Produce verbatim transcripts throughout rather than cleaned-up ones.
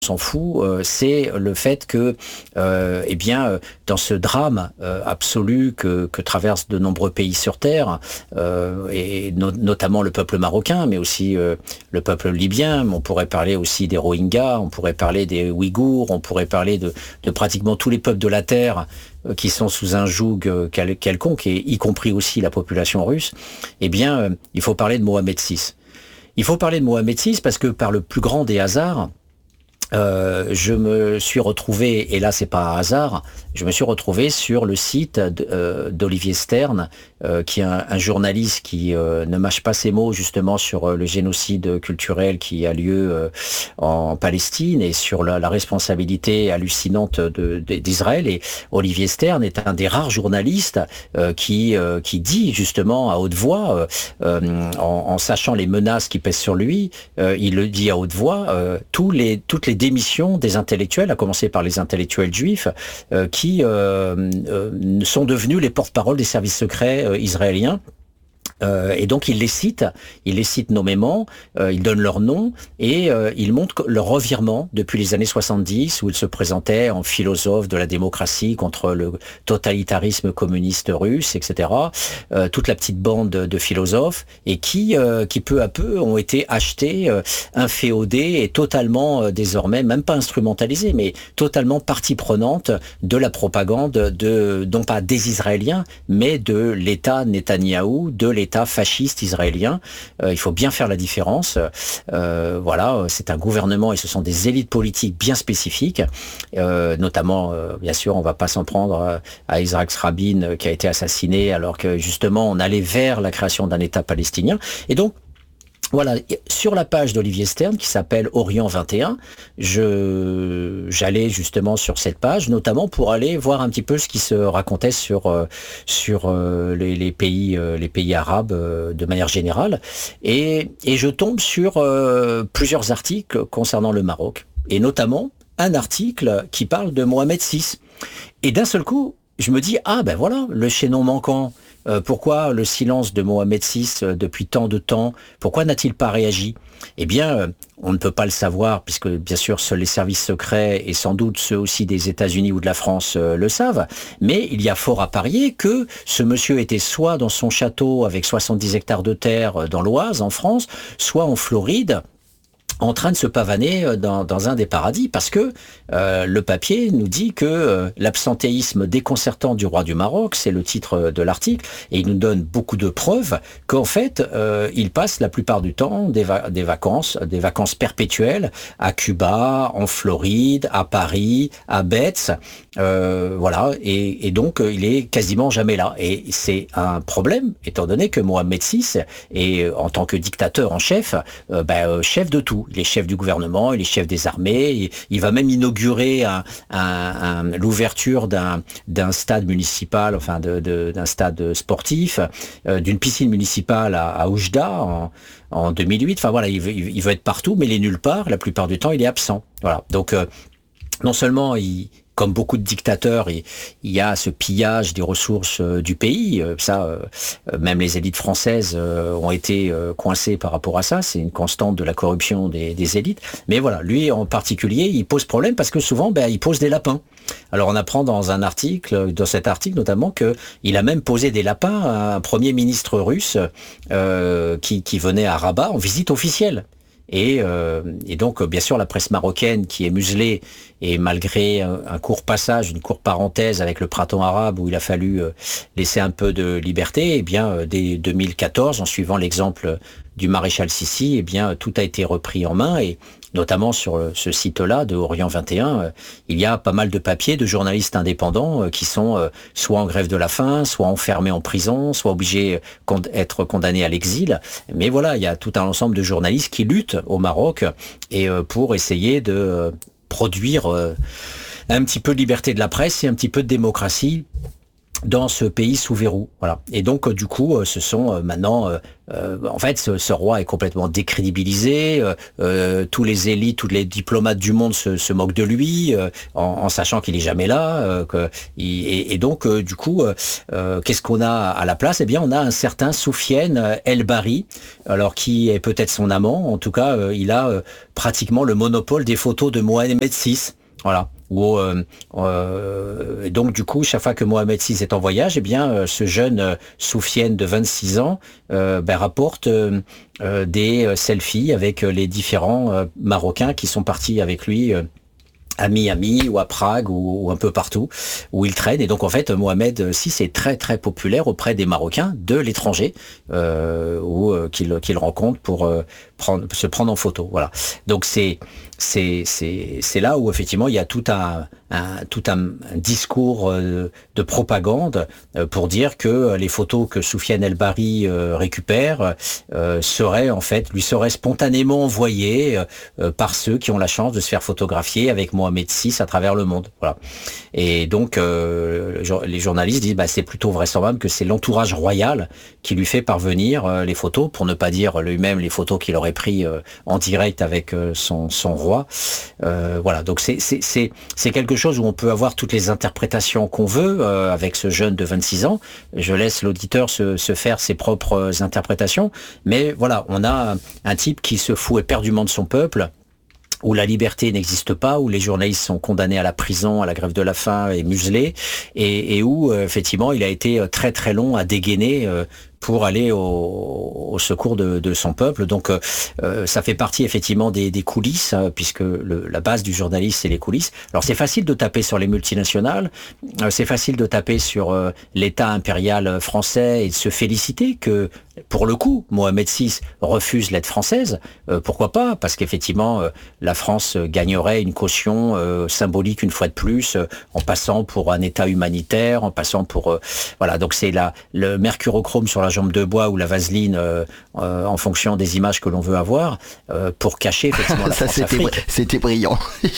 s'en fout, euh, c'est le fait que, euh, eh bien, dans ce drame euh, absolu que, que traversent de nombreux pays sur Terre, euh, et no- notamment le peuple marocain, mais aussi euh, le peuple libyen, on pourrait parler aussi des Rohingyas, on pourrait parler des Ouïghours, on pourrait parler de, de pratiquement tous les peuples de la Terre euh, qui sont sous un joug euh, quel- quelconque, et y compris aussi la population russe, eh bien, euh, il faut parler de Mohamed six. Il faut parler de Mohamed six parce que par le plus grand des hasards, Euh, je me suis retrouvé, et là c'est pas un hasard, je me suis retrouvé sur le site d- euh, d'Olivier Stern, euh, qui est un, un journaliste qui euh, ne mâche pas ses mots justement sur euh, le génocide culturel qui a lieu euh, en Palestine et sur la, la responsabilité hallucinante de- de- d'Israël. Et Olivier Stern est un des rares journalistes euh, qui euh, qui dit justement à haute voix, euh, euh, en, en sachant les menaces qui pèsent sur lui, euh, il le dit à haute voix, euh, tous les toutes les démissions des intellectuels, à commencer par les intellectuels juifs, euh, qui euh, euh, sont devenus les porte-parole des services secrets euh, israéliens. Euh, et donc il les cite, il les cite nommément, euh, il donne leur nom et euh, il montre leur revirement depuis les années soixante-dix où il se présentait en philosophe de la démocratie contre le totalitarisme communiste russe, et cetera. Euh, toute la petite bande de, de philosophes et qui, euh, qui peu à peu ont été achetés, euh, inféodés et totalement euh, désormais, même pas instrumentalisés, mais totalement partie prenante de la propagande de, non pas des Israéliens, mais de l'État Netanyahou, de l'État fasciste israélien. Euh, il faut bien faire la différence. Euh, voilà, c'est un gouvernement et ce sont des élites politiques bien spécifiques, euh, notamment, euh, bien sûr, on va pas s'en prendre à Isaac Rabin euh, qui a été assassiné alors que justement on allait vers la création d'un État palestinien. Et donc, voilà, sur la page d'Olivier Stern qui s'appelle Orient vingt et un, je j'allais justement sur cette page, notamment pour aller voir un petit peu ce qui se racontait sur euh, sur euh, les, les pays euh, les pays arabes euh, de manière générale, et et je tombe sur euh, plusieurs articles concernant le Maroc, et notamment un article qui parle de Mohamed six. Et d'un seul coup, je me dis ah ben voilà le chaînon manquant. Euh, pourquoi le silence de Mohamed six euh, depuis tant de temps? Pourquoi n'a-t-il pas réagi? Eh bien, euh, on ne peut pas le savoir, puisque bien sûr seuls les services secrets et sans doute ceux aussi des États-Unis ou de la France euh, le savent. Mais il y a fort à parier que ce monsieur était soit dans son château avec soixante-dix hectares de terre euh, dans l'Oise, en France, soit en Floride, en train de se pavaner dans, dans un des paradis, parce que euh, le papier nous dit que euh, l'absentéisme déconcertant du roi du Maroc, c'est le titre de l'article, et il nous donne beaucoup de preuves qu'en fait, euh, il passe la plupart du temps des, va- des vacances, des vacances perpétuelles à Cuba, en Floride, à Paris, à Betz, euh, voilà, et, et donc euh, il est quasiment jamais là. Et c'est un problème, étant donné que Mohamed six est, en tant que dictateur en chef, euh, ben, euh, chef de tout. Il est chef du gouvernement, il est chef des armées, il, il va même inaugurer un, un, un, l'ouverture d'un, d'un stade municipal, enfin de, de, d'un stade sportif, euh, d'une piscine municipale à, à Oujda en, en deux mille huit. Enfin voilà, il veut, il veut être partout, mais il est nulle part. La plupart du temps, il est absent. Voilà. Donc euh, non seulement il, comme beaucoup de dictateurs, il, il y a ce pillage des ressources euh, du pays. Euh, ça, euh, même les élites françaises euh, ont été euh, coincées par rapport à ça. C'est une constante de la corruption des, des élites. Mais voilà, lui en particulier, il pose problème parce que souvent, ben, il pose des lapins. Alors on apprend dans un article, dans cet article notamment, que il a même posé des lapins à un premier ministre russe euh, qui, qui venait à Rabat en visite officielle. Et, euh, et donc, bien sûr, la presse marocaine qui est muselée, et malgré un, un court passage, une courte parenthèse avec le printemps arabe où il a fallu euh, laisser un peu de liberté, eh bien, euh, dès deux mille quatorze, en suivant l'exemple du maréchal Sissi, eh bien, tout a été repris en main, et notamment sur ce site-là de Orient vingt et un, euh, il y a pas mal de papiers de journalistes indépendants euh, qui sont euh, soit en grève de la faim, soit enfermés en prison, soit obligés d'être condamnés à l'exil. Mais voilà, il y a tout un ensemble de journalistes qui luttent au Maroc et euh, pour essayer de euh, produire euh, un petit peu de liberté de la presse et un petit peu de démocratie dans ce pays sous verrou. Voilà. Et donc, euh, du coup, euh, ce sont euh, maintenant... Euh, euh, en fait, ce, ce roi est complètement décrédibilisé. Euh, euh, tous les élites, tous les diplomates du monde se, se moquent de lui, euh, en, en sachant qu'il est jamais là. Euh, que, et, et donc, euh, du coup, euh, euh, qu'est-ce qu'on a à la place? Eh bien, on a un certain Soufiane El Bari, alors qui est peut-être son amant. En tout cas, euh, il a euh, pratiquement le monopole des photos de Mohamed six. Voilà. Où, euh, euh, donc du coup, chaque fois que Mohamed six est en voyage, eh bien, euh, ce jeune euh, Soufiane de vingt-six ans euh, ben, rapporte euh, euh, des euh, selfies avec euh, les différents euh, Marocains qui sont partis avec lui euh, à Miami ou à Prague ou, ou un peu partout où il traîne. Et donc en fait, Mohamed six est très très populaire auprès des Marocains de l'étranger euh, ou euh, qu'il qu'il rencontre pour euh, prendre, se prendre en photo. Voilà. Donc c'est c'est c'est c'est là où effectivement il y a tout un, un tout un, un discours euh, de propagande euh, pour dire que les photos que Soufiane El Bari euh, récupère euh, seraient en fait lui seraient spontanément envoyées euh, par ceux qui ont la chance de se faire photographier avec Mohamed six à travers le monde. Voilà. Et donc euh, les journalistes disent bah c'est plutôt vraisemblable que c'est l'entourage royal qui lui fait parvenir euh, les photos, pour ne pas dire lui-même les photos qu'il aurait pris euh, en direct avec euh, son son roi. Euh, voilà, donc c'est c'est c'est c'est quelque chose où on peut avoir toutes les interprétations qu'on veut euh, avec ce jeune de vingt-six ans. Je laisse l'auditeur se se faire ses propres interprétations, mais voilà, on a un type qui se fout éperdument de son peuple, où la liberté n'existe pas, où les journalistes sont condamnés à la prison, à la grève de la faim et muselés, et, et où euh, effectivement il a été très très long à dégainer euh, pour aller au, au secours de, de son peuple. Donc euh, ça fait partie effectivement des, des coulisses, hein, puisque le, la base du journaliste, c'est les coulisses. Alors c'est facile de taper sur les multinationales, euh, c'est facile de taper sur euh, l'État impérial français et de se féliciter que, pour le coup, Mohamed six refuse l'aide française. Euh, pourquoi pas? Parce qu'effectivement, euh, la France gagnerait une caution euh, symbolique une fois de plus, euh, en passant pour un État humanitaire, en passant pour... Euh, voilà, donc c'est la, le mercurochrome sur la jambe de bois ou la vaseline euh, euh, en fonction des images que l'on veut avoir euh, pour cacher effectivement la Ça, France-Afrique. C'était, c'était brillant.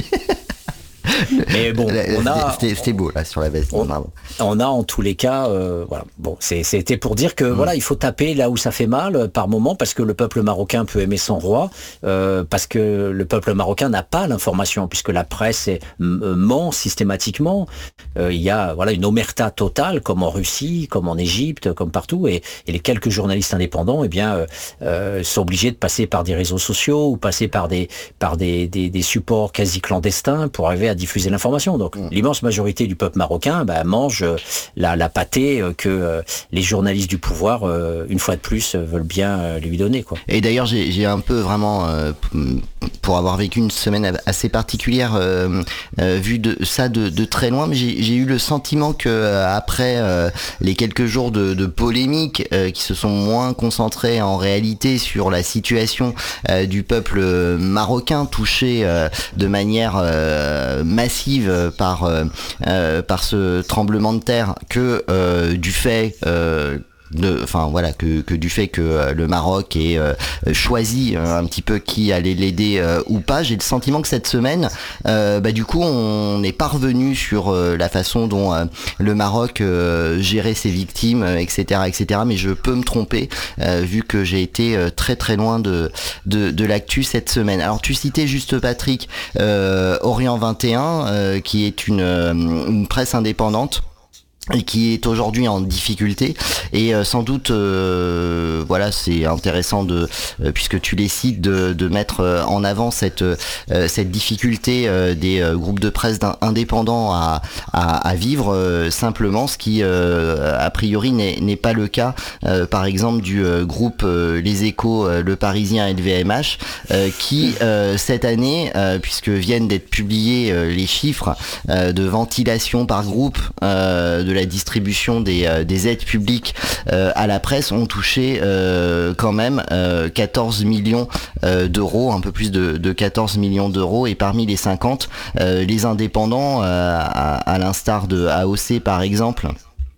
Mais bon, on a, c'était, c'était beau là sur la vaseline. On, on a en tous les cas, euh, voilà. Bon, c'est, c'était pour dire que mmh. voilà, il faut taper là où ça fait mal euh, par moment, parce que le peuple marocain peut aimer son roi, euh, parce que le peuple marocain n'a pas l'information, puisque la presse est, euh, ment systématiquement. Euh, il y a voilà une omerta totale, comme en Russie, comme en Égypte, comme partout, et, et les quelques journalistes indépendants, eh bien, euh, euh, sont obligés de passer par des réseaux sociaux ou passer par des par des, des, des supports quasi clandestins pour arriver à diffuser l'information. Donc mmh. l'immense majorité du peuple marocain bah, mange la, la pâtée que euh, les journalistes du pouvoir, euh, une fois de plus, veulent bien euh, lui donner, quoi. Et d'ailleurs, j'ai, j'ai un peu vraiment, euh, pour avoir vécu une semaine assez particulière, euh, euh, vu de, ça de, de très loin, mais j'ai, j'ai eu le sentiment que euh, après euh, les quelques jours de, de polémique euh, qui se sont moins concentrés en réalité sur la situation euh, du peuple marocain touché euh, de manière euh, massive par euh, euh, par ce tremblement de terre que euh, du fait euh, de, enfin voilà que, que du fait que euh, le Maroc ait euh, choisi euh, un petit peu qui allait l'aider euh, ou pas. J'ai le sentiment que cette semaine euh, bah du coup on n'est pas revenu sur euh, la façon dont euh, le Maroc euh, gérait ses victimes, euh, etc etc mais je peux me tromper euh, vu que j'ai été euh, très très loin de, de de l'actu cette semaine. Alors tu citais juste Patrick euh, Orient vingt et un euh, qui est une, euh, une presse indépendante et qui est aujourd'hui en difficulté, et euh, sans doute euh, voilà, c'est intéressant de euh, puisque tu les cites de, de mettre euh, en avant cette euh, cette difficulté euh, des euh, groupes de presse indépendants à, à, à vivre euh, simplement, ce qui euh, a priori n'est, n'est pas le cas euh, par exemple du euh, groupe euh, Les Échos, euh, Le Parisien et le V M H euh, qui euh, cette année euh, puisque viennent d'être publiés euh, les chiffres euh, de ventilation par groupe euh, de la la distribution des, euh, des aides publiques euh, à la presse ont touché euh, quand même euh, quatorze millions euh, d'euros, un peu plus de, de quatorze millions d'euros, et parmi les cinquante, euh, les indépendants, euh, à, à l'instar de A O C par exemple,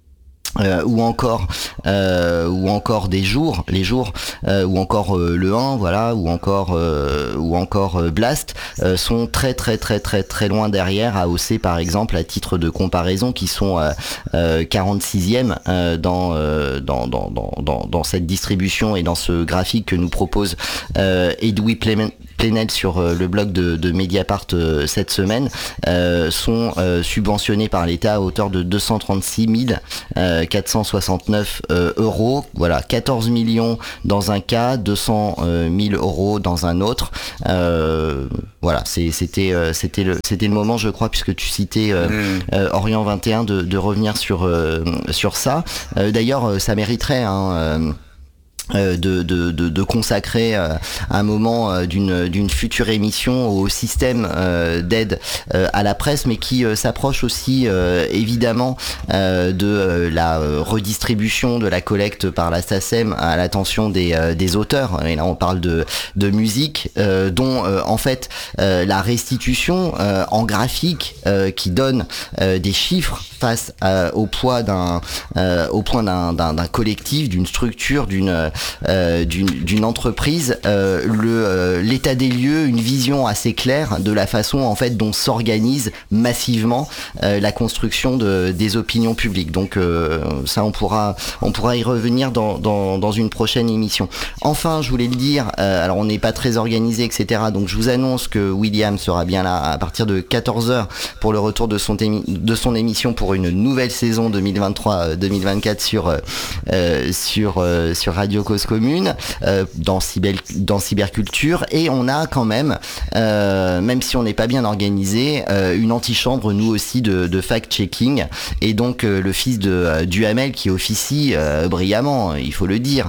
Euh, ou encore euh, ou encore des jours les jours euh, ou encore euh, le un voilà ou encore euh, ou encore euh, Blast euh, sont très très très très très loin derrière. A O C par exemple, à titre de comparaison, qui sont euh, euh, quarante-sixième euh, dans, euh, dans, dans dans dans dans cette distribution et dans ce graphique que nous propose euh, Edoui Plenel sur euh, le blog de, de Mediapart euh, cette semaine, euh, sont euh, subventionnés par l'État à hauteur de deux cent trente-six mille quatre cent soixante-neuf euh, euros. Voilà, quatorze millions dans un cas, deux cent mille euros dans un autre. Euh, voilà, c'est, c'était, euh, c'était, le, c'était le moment, je crois, puisque tu citais euh, mmh. euh, Orient vingt et un, de, de revenir sur, euh, sur ça. Euh, d'ailleurs, ça mériterait... Hein, euh, Euh, de, de, de, de consacrer euh, un moment euh, d'une, d'une future émission au système euh, d'aide euh, à la presse, mais qui euh, s'approche aussi euh, évidemment euh, de euh, la euh, redistribution de la collecte par la SACEM à l'attention des, euh, des auteurs. Et là on parle de, de musique euh, dont euh, en fait euh, la restitution euh, en graphique euh, qui donne euh, des chiffres face à, au poids d'un euh, au point d'un, d'un, d'un collectif, d'une structure, d'une Euh, d'une, d'une entreprise, euh, le, euh, l'état des lieux, une vision assez claire de la façon en fait dont s'organise massivement euh, la construction de, des opinions publiques. Donc euh, ça on pourra on pourra y revenir dans, dans, dans une prochaine émission. Enfin, je voulais le dire, euh, alors on n'est pas très organisé, et cetera. Donc je vous annonce que William sera bien là à partir de quatorze heures pour le retour de son, émi- de son émission pour une nouvelle saison deux mille vingt-trois deux mille vingt-quatre sur, euh, sur, euh, sur Radio Cause Commune, euh, dans, cyber, dans Cyberculture. Et on a quand même, euh, même si on n'est pas bien organisé, euh, une antichambre, nous aussi, de, de fact-checking. Et donc euh, le fils de euh, Duhamel qui officie euh, brillamment, il faut le dire.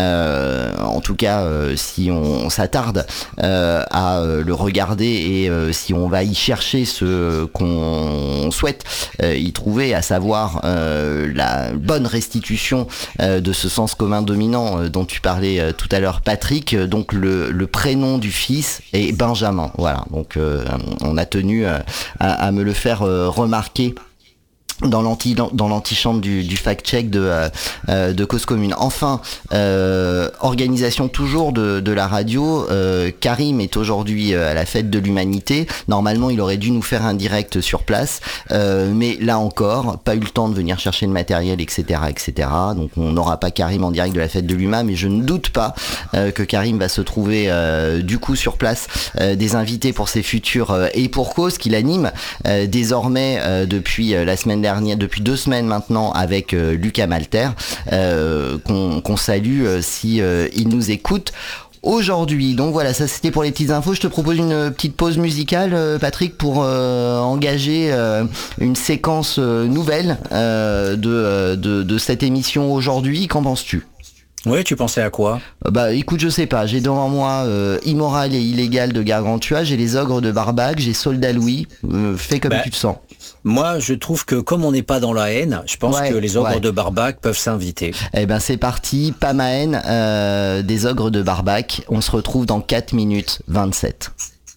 Euh, en tout cas, euh, si on, on s'attarde euh, à euh, le regarder et euh, si on va y chercher ce qu'on souhaite euh, y trouver, à savoir euh, la bonne restitution euh, de ce sens commun dominant euh, dont tu parlais euh, tout à l'heure, Patrick. Donc le, le prénom du fils est Benjamin. Voilà, donc euh, on a tenu euh, à, à me le faire euh, remarquer dans l'anti dans l'antichambre du, du fact-check de euh, de Cause Commune. Enfin, euh, organisation toujours de, de la radio. Euh, Karim est aujourd'hui à la fête de l'humanité. Normalement, il aurait dû nous faire un direct sur place, euh, mais là encore, pas eu le temps de venir chercher le matériel, et cetera, et cetera. Donc, on n'aura pas Karim en direct de la fête de l'Huma, mais je ne doute pas euh, que Karim va se trouver euh, du coup sur place euh, des invités pour ses futurs euh, et pour cause qu'il anime euh, désormais euh, depuis euh, la semaine dernière. Depuis deux semaines maintenant avec euh, Lucas Malter, euh, qu'on, qu'on salue euh, si euh, il nous écoute aujourd'hui. Donc voilà, ça c'était pour les petites infos. Je te propose une petite pause musicale, euh, Patrick, pour euh, engager euh, une séquence euh, nouvelle euh, de, de, de cette émission aujourd'hui. Qu'en penses-tu ? Oui, tu pensais à quoi ? Bah écoute, je sais pas, j'ai devant moi euh, Immoral et Illégal de Gargantua, j'ai les Ogres de Barbac, j'ai Soldat Louis, euh, fais comme bah, tu te sens. Moi, je trouve que comme on n'est pas dans la haine, je pense ouais, que les Ogres ouais. de Barbac peuvent s'inviter. Eh ben c'est parti, pas ma haine, euh, des Ogres de Barbac, on se retrouve dans quatre minutes vingt-sept.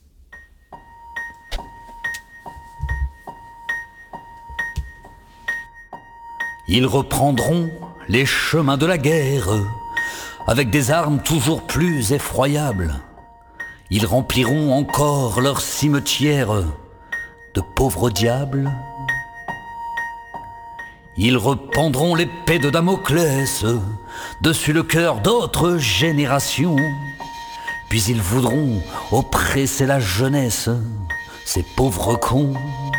Ils reprendront les chemins de la guerre, avec des armes toujours plus effroyables. Ils rempliront encore leurs cimetières de pauvres diables. Ils rependront l'épée de Damoclès dessus le cœur d'autres générations. Puis ils voudront oppresser la jeunesse, ces pauvres cons.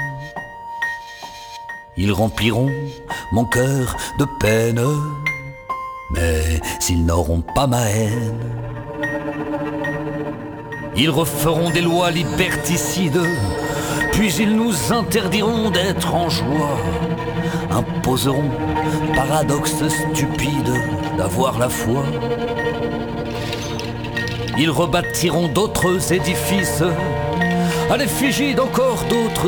Ils rempliront mon cœur de peine, mais s'ils n'auront pas ma haine, ils referont des lois liberticides, puis ils nous interdiront d'être en joie, imposeront paradoxe stupide d'avoir la foi. Ils rebâtiront d'autres édifices à l'effigie d'encore d'autres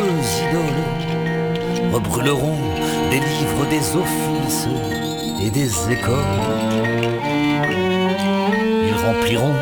idoles, rebrûleront des livres, des offices et des écoles.